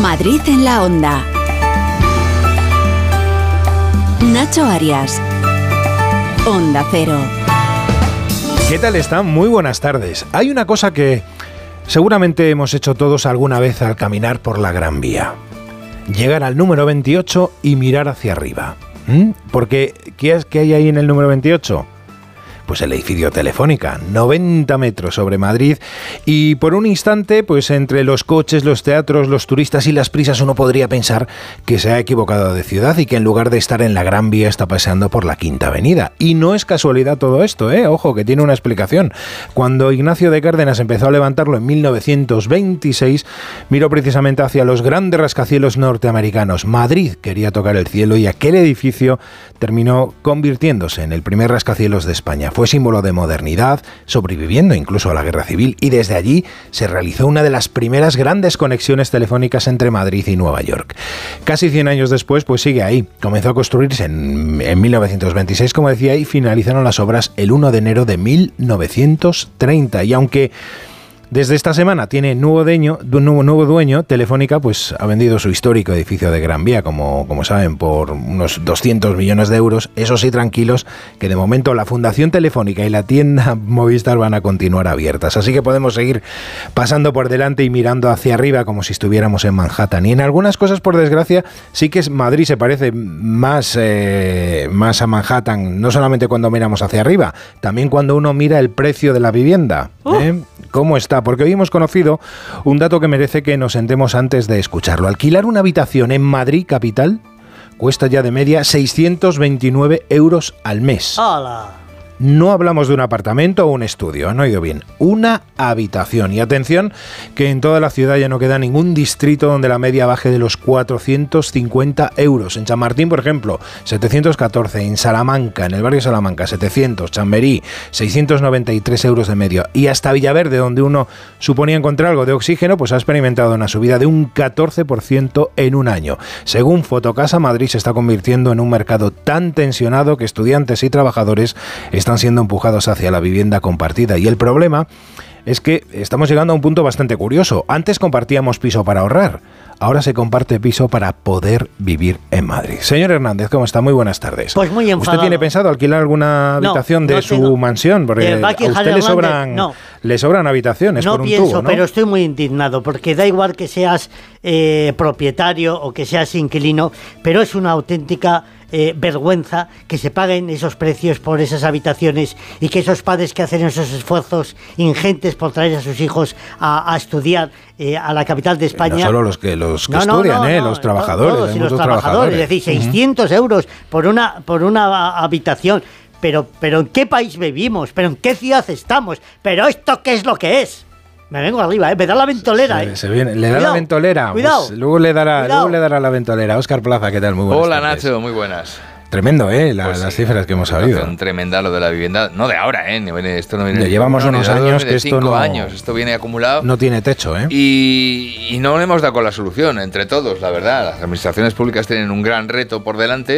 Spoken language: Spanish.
Madrid en la Onda. Nacho Arias. Onda Cero. ¿Qué tal están? Muy buenas tardes. Hay una cosa que seguramente hemos hecho todos alguna vez al caminar por la Gran Vía. Llegar al número 28 y mirar hacia arriba. Porque, ¿qué hay ahí en el número 28? Pues el edificio Telefónica, 90 metros sobre Madrid, y por un instante, pues entre los coches, los teatros, los turistas y las prisas, uno podría pensar que se ha equivocado de ciudad y que en lugar de estar en la Gran Vía está paseando por la Quinta Avenida. Y no es casualidad todo esto, ojo, que tiene una explicación. Cuando Ignacio de Cárdenas empezó a levantarlo en 1926, miró precisamente hacia los grandes rascacielos norteamericanos. Madrid quería tocar el cielo y aquel edificio terminó convirtiéndose en el primer rascacielos de España. Fue símbolo de modernidad, sobreviviendo incluso a la Guerra Civil, y desde allí se realizó una de las primeras grandes conexiones telefónicas entre Madrid y Nueva York. Casi 100 años después, pues sigue ahí. Comenzó a construirse en 1926, como decía, y finalizaron las obras el 1 de enero de 1930. Y aunque desde esta semana tiene nuevo dueño, Telefónica pues ha vendido su histórico edificio de Gran Vía, como saben, por unos 200 millones de euros. Eso sí, tranquilos, que de momento la Fundación Telefónica y la tienda Movistar van a continuar abiertas. Así que podemos seguir pasando por delante y mirando hacia arriba como si estuviéramos en Manhattan. Y en algunas cosas, por desgracia, sí que Madrid se parece más a Manhattan, no solamente cuando miramos hacia arriba, también cuando uno mira el precio de la vivienda. ¿Cómo está? Porque hoy hemos conocido un dato que merece que nos sentemos antes de escucharlo. Alquilar una habitación en Madrid capital cuesta ya de media 629 euros al mes. ¡Hala! No hablamos de un apartamento o un estudio, han oído bien, una habitación. Y atención, que en toda la ciudad ya no queda ningún distrito donde la media baje de los 450 euros. En Chamartín, por ejemplo, 714, en Salamanca, en el barrio Salamanca, 700, Chamberí, 693 euros de medio. Y hasta Villaverde, donde uno suponía encontrar algo de oxígeno, pues ha experimentado una subida de un 14% en un año. Según Fotocasa, Madrid se está convirtiendo en un mercado tan tensionado que estudiantes y trabajadores están siendo empujados hacia la vivienda compartida. Y el problema es que estamos llegando a un punto bastante curioso. Antes compartíamos piso para ahorrar, ahora se comparte piso para poder vivir en Madrid. Señor Hernández, ¿cómo está? Muy buenas tardes. Pues muy enfadado. ¿Usted tiene pensado alquilar alguna habitación de su mansión? Porque a usted le sobran habitaciones por un tubo, ¿no? No pienso, pero estoy muy indignado, porque da igual que seas propietario o que seas inquilino, pero es una auténtica vergüenza que se paguen esos precios por esas habitaciones y que esos padres que hacen esos esfuerzos ingentes por traer a sus hijos a estudiar a la capital de España. No solo los que estudian, los trabajadores. Todos, y los trabajadores. Es decir, 600 euros por una habitación. Pero ¿en qué país vivimos? ¿Pero en qué ciudad estamos? ¿Pero esto qué es lo que es? Me vengo arriba, me da la ventolera. Se viene, le da la ventolera. Cuidado. Pues luego le dará la ventolera. Óscar Plaza, ¿qué tal? Muy buenas Hola tardes. Nacho, muy buenas. Tremendo, Pues las cifras que hemos sabido. Tremenda lo de la vivienda. No de ahora, Esto no viene. Llevamos unos años que esto no. Años. Esto viene acumulado. No tiene techo, Y no le hemos dado con la solución entre todos, la verdad. Las administraciones públicas tienen un gran reto por delante.